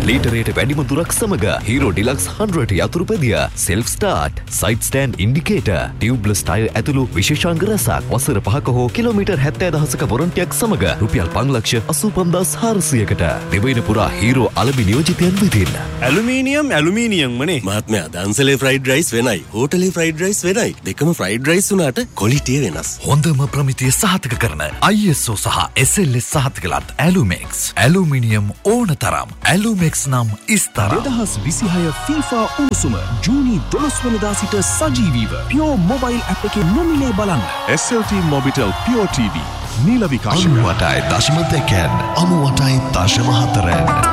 ලීටරයට වැඩිම දුරක් සමග Hero Deluxe 100 යතුරු පෙදිය, self start, side stand indicator, tubeless tyre ඇතුළු විශේෂාංග රැසක්, වසර 5ක හෝ කිලෝමීටර් 70,000ක වොරන්ටියක් සමග රුපියල් 5,85,400කට දෙවයින පුරා හීරෝ අලබි නියෝජිතයන් වෙතින්. ඇලුමිනියම් මනේ මහත්මයා දන්සලේ ෆ්‍රයිඩ් රයිස් වෙනයි, හෝටලේ ෆ්‍රයිඩ් රයිස් වෙනයි. දෙකම ෆ්‍රයිඩ් රයිස් උනාට ක්වොලිටිය වෙනස්. හොඳම ප්‍රමිතිය සහතික කරන ISO සහ SLS සහතිකලත් ඇලුමෙක්ස්. ඇලුමිනියම් ඕන තරම්. ඇලුමෙක්ස් නම් ඉස්තරම්. 2026 FIFA උණුසුම ජූනි 12 වෙනිදා සිට සජීවීව Pure Mobile app එකේ නොමිලේ බලන්න. SLT Mobitel Pure TV. නීල විකාශක 98.2 94